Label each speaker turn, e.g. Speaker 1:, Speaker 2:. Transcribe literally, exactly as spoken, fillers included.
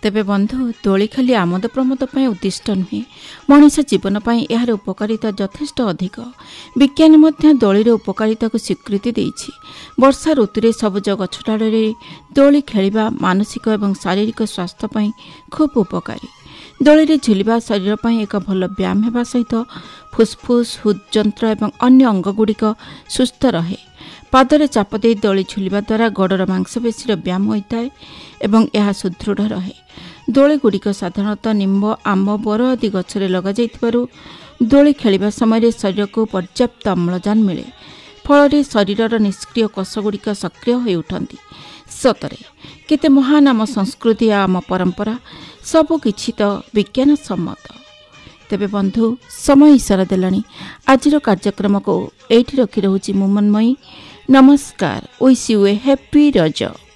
Speaker 1: तेबे बंधु दोली खाली आमोद प्रमोद पर उद्दिष्ट नुहे मनीष जीवन पर यार उपकारिता यथेष्ट अधिक। विज्ञान मध्य दोलीर उपकारिता को स्वीकृति देइछि। वर्षा ऋतु सबुज गछडाले दोली खेलिबा मानसिक एवं शारीरिक स्वास्थ्य पर खूब उपकारी। दोली झुलिबा शरीर पर एक भल व्यायाम हेबा सहित फुसफुस हृदयंत्र एवं अन्य अंगगुड़िक सुस्थ रहे। पादरे चाप दे दोली झुलिबा द्वारा गोड़र मांसपेशीर व्यायाम होता है एवं यह सुदृढ़ रहे। दोली गुड़िक साधारणतः निम्ब आंब बर आदि गछरे लगा जाइथिबारु दोली खेलिबा समय शरीर को पर्याप्त अम्लजान मिले। फल शरीरर निष्क्रिय कोषगुड़िक सक्रिय हो उठନ୍ତି। सतरे केते महान आम संस्कृति आम परंपरा सबु किछि तो विज्ञान सम्मत। तेबे बंधु समय इशारा देलानी आजिर कार्यक्रम को एठी रखि रहूची मुमनमयी। नमस्कार। विश यू ए हैप्पी रज।